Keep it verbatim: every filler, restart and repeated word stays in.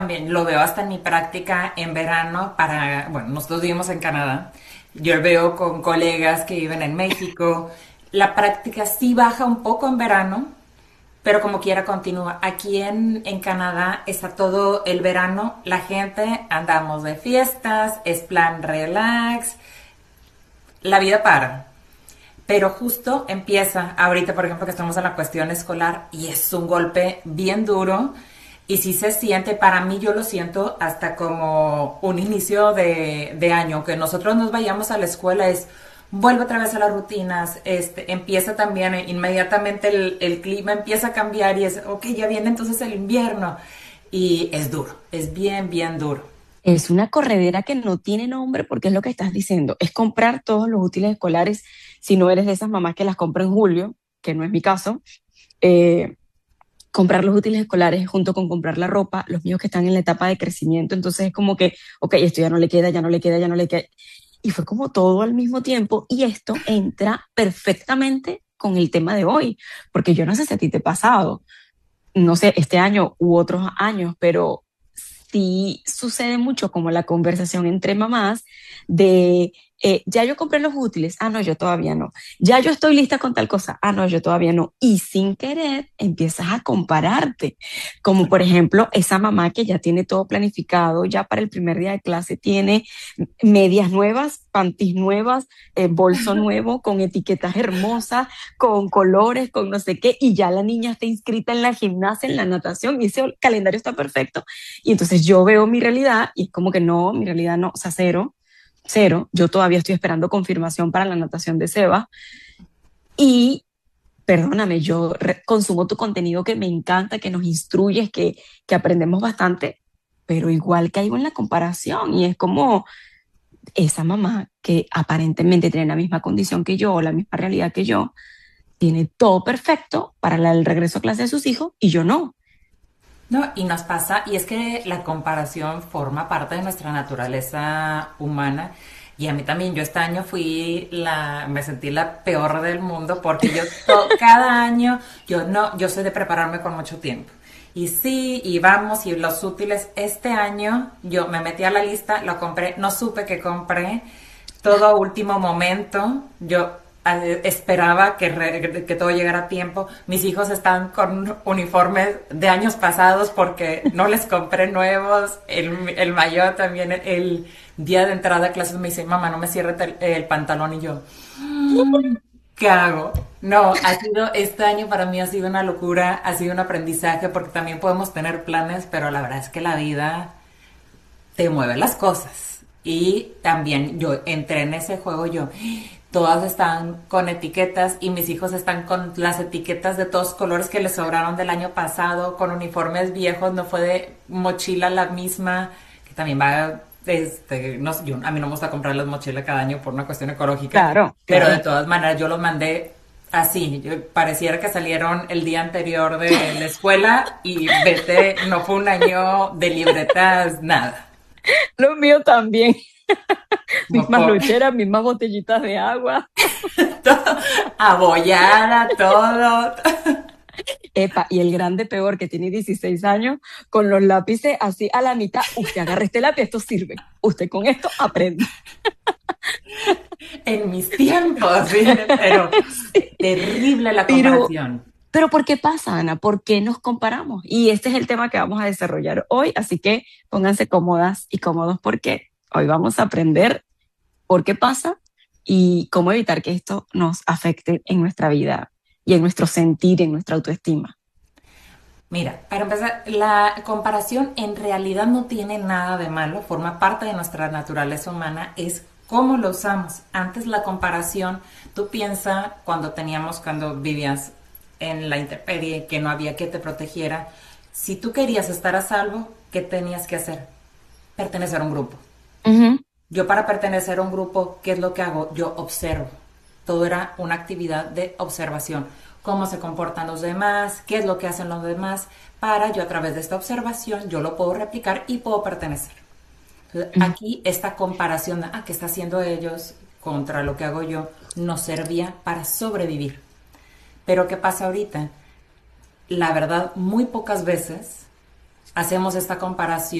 También lo veo hasta en mi práctica en verano para, bueno, nosotros vivimos en Canadá, yo veo con colegas que viven en México, la práctica sí baja un poco en verano, pero como quiera continúa. Aquí en, en Canadá está todo el verano, la gente andamos de fiestas, es plan relax, la vida para. Pero justo empieza, ahorita por ejemplo que estamos en la cuestión escolar y es un golpe bien duro y sí se siente, para mí yo lo siento hasta como un inicio de, de año, que nosotros nos vayamos a la escuela es vuelve otra vez a las rutinas, este, empieza también inmediatamente el, el clima empieza a cambiar y es, ok, ya viene entonces el invierno y es duro, es bien, bien duro. Es una corredera que no tiene nombre porque es lo que estás diciendo. Es comprar todos los útiles escolares si no eres de esas mamás que las compra en julio, que no es mi caso. eh, Comprar los útiles escolares junto con comprar la ropa, los míos que están en la etapa de crecimiento. Entonces es como que, ok, esto ya no le queda, ya no le queda, ya no le queda. Y fue como todo al mismo tiempo. Y esto entra perfectamente con el tema de hoy, porque yo no sé si a ti te ha pasado, no sé, este año u otros años, pero sí sucede mucho como la conversación entre mamás de, eh, ya yo compré los útiles, ah, no, yo todavía no, ya yo estoy lista con tal cosa, ah, no, yo todavía no, y sin querer empiezas a compararte, como por ejemplo esa mamá que ya tiene todo planificado, ya para el primer día de clase tiene medias nuevas, panties nuevas, eh, bolso nuevo, con etiquetas hermosas, con colores, con no sé qué, y ya la niña está inscrita en la gimnasia, en la natación, y ese calendario está perfecto. Y entonces yo veo mi realidad y es como que no, mi realidad no, o sea, cero, cero. Yo todavía estoy esperando confirmación para la natación de Seba. Y perdóname, yo re- consumo tu contenido que me encanta, que nos instruyes, que, que aprendemos bastante, pero igual caigo en la comparación y es como esa mamá que aparentemente tiene la misma condición que yo, la misma realidad que yo, tiene todo perfecto para la- el regreso a clase de sus hijos y yo no. No, y nos pasa, y es que la comparación forma parte de nuestra naturaleza humana. Y a mí también, yo este año fui la, me sentí la peor del mundo porque yo to- cada año, yo no, yo soy de prepararme con mucho tiempo. Y sí, y vamos, y los útiles, este año yo me metí a la lista, lo compré, no supe que compré, todo a último momento, yo eh, esperaba que, re- que todo llegara a tiempo. Mis hijos están con uniformes de años pasados porque no les compré nuevos. El, el mayor también, el día de entrada a clases me dice, mamá, no me cierre el, el pantalón y yo, ¿qué hago? No, ha sido, este año para mí ha sido una locura, ha sido un aprendizaje porque también podemos tener planes, pero la verdad es que la vida te mueve las cosas. Y también yo entré en ese juego, yo, todas están con etiquetas y mis hijos están con las etiquetas de todos colores que les sobraron del año pasado, con uniformes viejos, no fue de mochila la misma, que también va, este, no sé, yo, a mí no me gusta comprar las mochilas cada año por una cuestión ecológica, Claro, pero de claro. todas maneras yo los mandé así, yo, pareciera que salieron el día anterior de la escuela y vete, no fue un año de libretas, nada. Lo mío también. Como Mismas por, loncheras, mismas botellitas de agua. todo, abollada, todo. Epa, y el grande peor que tiene dieciséis años, con los lápices así a la mitad. Usted agarra este lápiz, esto sirve. Usted con esto aprende. En mis tiempos, ¿sí? Pero Sí. terrible la Pero, comparación. pero ¿por qué pasa, Ana? ¿Por qué nos comparamos? Y este es el tema que vamos a desarrollar hoy, así que pónganse cómodas y cómodos porque hoy vamos a aprender por qué pasa y cómo evitar que esto nos afecte en nuestra vida y en nuestro sentir, en nuestra autoestima. Mira, para empezar, la comparación en realidad no tiene nada de malo, forma parte de nuestra naturaleza humana, es cómo lo usamos. Antes la comparación, tú piensas cuando teníamos, cuando vivías en la intemperie, que no había que te protegiera, si tú querías estar a salvo, ¿qué tenías que hacer? Pertenecer a un grupo. Ujú, Yo para pertenecer a un grupo, ¿qué es lo que hago? Yo observo. Todo era una actividad de observación. Cómo se comportan los demás, qué es lo que hacen los demás, para yo a través de esta observación yo lo puedo replicar y puedo pertenecer. Entonces, ujú. aquí esta comparación, ah, que está haciendo ellos contra lo que hago yo, nos servía para sobrevivir. Pero ¿qué pasa ahorita? La verdad, muy pocas veces hacemos esta comparación